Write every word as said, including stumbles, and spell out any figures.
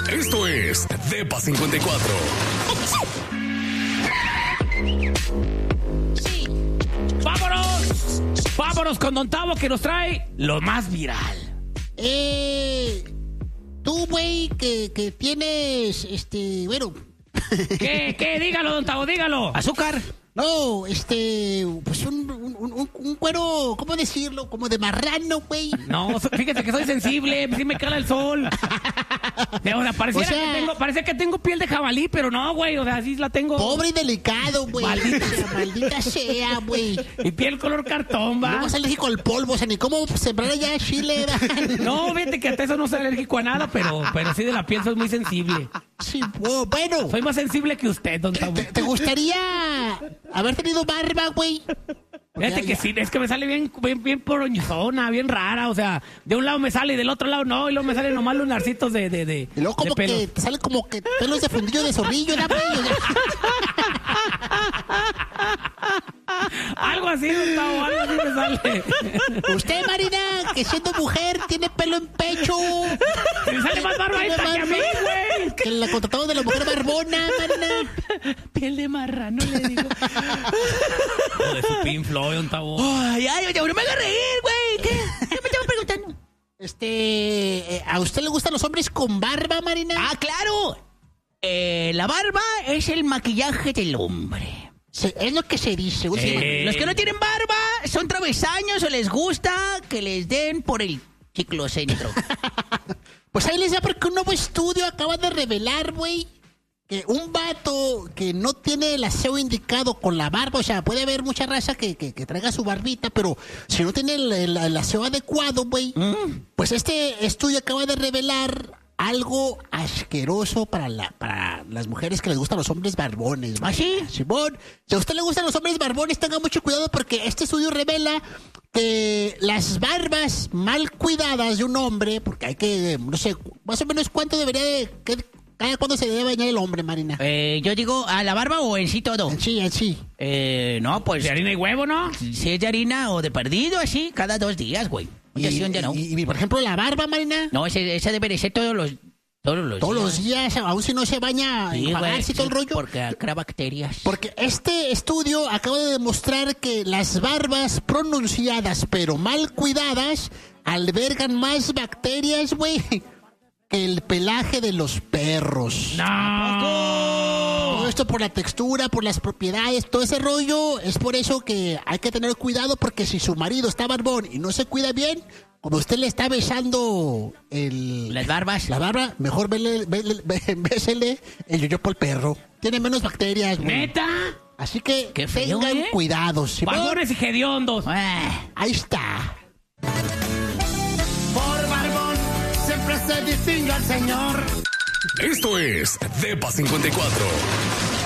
Esto es Depa cincuenta y cuatro. Sí. ¡Vámonos! ¡Vámonos con Don Tavo que nos trae lo más viral! Eh... Tú, güey, que, que tienes, este, bueno... ¿Qué? ¿Qué? Dígalo, Don Tavo, dígalo. ¿Azúcar? No, este, pues un, un, un, un cuero, ¿cómo decirlo? Como de marrano, güey. No, fíjate que soy sensible, sí me cala el sol. O sea, pareciera O sea, que tengo, parece que tengo piel de jabalí, pero no, güey, o sea, sí la tengo. Pobre y delicado, güey. Maldita sea, maldita sea, güey. Y piel color cartón, va. No es alérgico al polvo, o sea, ni cómo sembrar allá Chile, ¿verdad? No, fíjate que hasta eso no soy alérgico a nada, pero, pero sí de la piel soy muy sensible. Sí, bueno. Soy más sensible que usted, Don Tavo. ¿Te, te gustaría haber tenido barba, güey? Fíjate Ya, que ya. sí, es que me sale bien, bien, bien poroñzona, bien rara, o sea, de un lado me sale y del otro lado no, y luego me salen nomás los narcitos de, de, de, Y luego como de pelos. que te sale como que pelos de fundillo de zorrillo, ¿verdad, güey? Algo así, Don Tavo, algo así me sale. Usted, Marina, que siendo mujer, tiene pelo en pecho. Me sale más barba esta que a mí, güey. Que la contratamos de la mujer barbona, Marina. Piel de marrano, le digo. O de su Pink Floyd, Don Tavo. Ay, ay, no me haga reír, güey. ¿Qué? ¿Qué me estaba preguntando? Este, eh, ¿a usted le gustan los hombres con barba, Marina? Ah, claro. Eh, la barba es el maquillaje del hombre. Se- es lo que se dice. Eh. últimamente. Los que no tienen barba son travesaños o les gusta que les den por el ciclocentro. Pues ahí les da porque un nuevo estudio acaba de revelar, güey, que un vato que no tiene el aseo indicado con la barba, o sea, puede haber mucha raza que, que, que traiga su barbita, pero si no tiene el, el- el aseo adecuado, güey, pues este estudio acaba de revelar algo asqueroso para la para las mujeres que les gustan los hombres barbones. ¿Ah, sí? Simón, si a usted le gustan los hombres barbones, tenga mucho cuidado porque este estudio revela que las barbas mal cuidadas de un hombre, porque hay que, no sé, más o menos cuánto debería de, que, cada cuándo se debe bañar el hombre, Marina. Eh, yo digo, ¿a la barba o en sí todo? En sí, en sí. Eh, no, pues De harina y huevo, ¿no? si es de harina o de perdido, así, cada dos días, güey. Y, Oye, sí, un día no. y- y, por ejemplo, la barba, Marina, No, ese, ese debe de ser todos los, todos los todos días. los días, aun si no se baña, Sí, enjuagarse y todo el rollo. Porque crea bacterias. Porque este estudio acaba de demostrar que las barbas pronunciadas pero mal cuidadas albergan más bacterias, güey, que el pelaje de los perros. Todo No. esto por la textura, por las propiedades, todo ese rollo. Es por eso que hay que tener cuidado porque si su marido está barbón y no se cuida bien, como usted le está besando el... Las barbas. La barba, mejor vele, vele- ve- bésele el yoyo por el perro. Tiene menos bacterias, güey. ¿Neta? Así que Qué feo, tengan ¿eh? cuidado. ¿sí? Barbones y hediondos. Ah. Ahí está. Por barbón siempre se distingue al señor. Esto es Depa cincuenta y cuatro.